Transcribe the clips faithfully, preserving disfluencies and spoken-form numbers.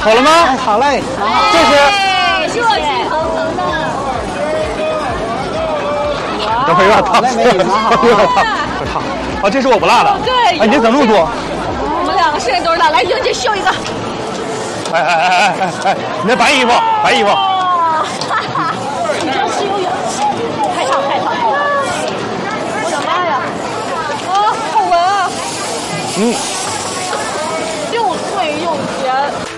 好了吗？ 好嘞， 这是热气腾腾的。 等会儿有点烫，有点烫，有点烫。啊，这是我不辣的。 对。 哎，你怎么那么多？ 我们两个摄影都是辣，来，英姐秀一个。 哎哎哎哎哎哎，你那白衣服，白衣服。 你这是有远，太烫太烫太烫！我的妈呀！啊，好闻啊！ 嗯。 又脆又甜。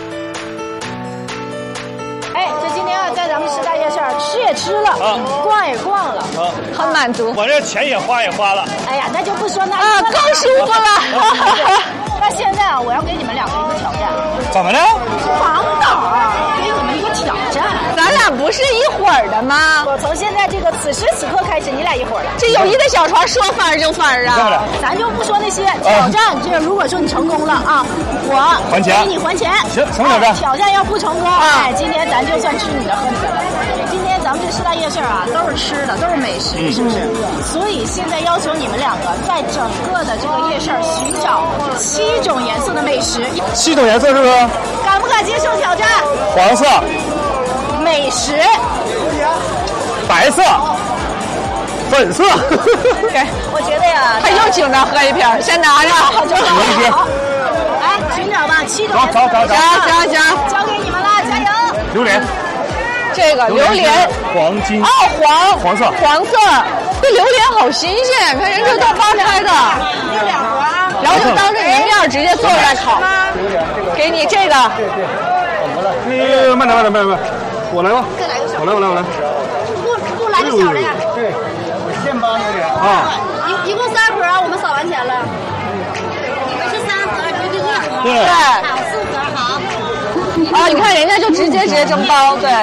哎，这今天啊，在咱们师大夜市吃也吃了，啊、逛也逛了，啊、很满足。 我这钱也花也花了。 哎呀，那就不说那啊，更舒服了。那现在啊，我要给你们两个一个挑战。 怎么的？ 王导啊，给你们一个挑战。咱俩不是一伙儿的吗？我从现在这个此时此刻开始，你俩一伙儿了。这友谊的小船说翻儿就翻儿啊！咱就不说那些挑战，这如果说你成功了啊，我还钱， 给你还钱。 行，什么挑战？ 挑战要不成功，哎，今天咱就算吃你的喝你的了。今天咱们这师大夜市啊，都是吃的，都是美食，是不是？所以现在要求你们两个在整个的这个夜市寻找七种颜色的美食。 七种颜色是不是？ 敢不敢接受挑战？ 黄色。 美食。 白色。粉色。 对，我觉得呀，他又请他喝一瓶，先拿着。好，就好。好，来寻找吧，七种颜色。 找找找。 行行行，交给你们了，加油。 榴莲。这个榴莲。 黄金。 哦，黄。 黄色。 黄色。这榴莲好新鲜，看人这都扒开的。这两盒啊。然后就当着您面直接做出来烤。给你这个。 你慢点慢点慢点慢点，我来吧。 再来个小。 我来我来我来。 不不来个小的呀。 对，我现包榴莲啊。 一一共三盒，我们扫完钱了。你们是三盒，这是一盒。 对。 好，四盒好。啊，你看人家就直接直接蒸包，对。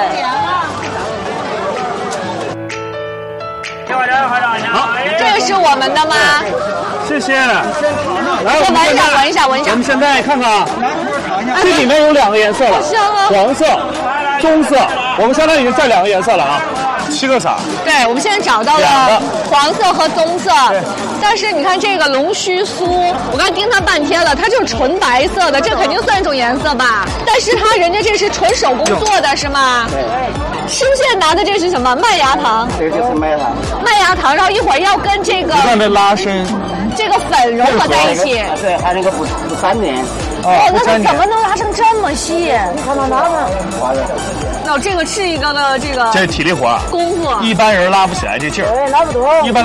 好， 这个是我们的吗？ 谢谢。来，我闻一下，闻一下，闻一下。 咱们现在看看啊，这里面有两个颜色了，黄色、棕色，我们相当于这两个颜色了啊，七个色。 对，我们现在找到了黄色和棕色，但是你看这个龙须酥，我刚盯它半天了，它就是纯白色的，这肯定算一种颜色吧？但是它人家这是纯手工做的，是吗？对。师傅现在拿的这是什么？麦芽糖。 这个就是麦芽糖。 麦芽糖，然后一会儿要跟这个。 你看这拉伸。 这个粉融合在一起。 对，还有那个不不粘连。 哦，那它怎么能拉成这么细？你看它拉的。那这个是一个的这个。 这是体力活。 功夫。 一般人拉不起来这劲儿。 对，拉不动。 一般。